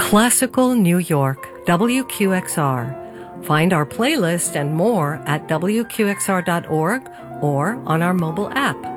Classical New York, WQXR. Find our playlist and more at WQXR.org or on our mobile app.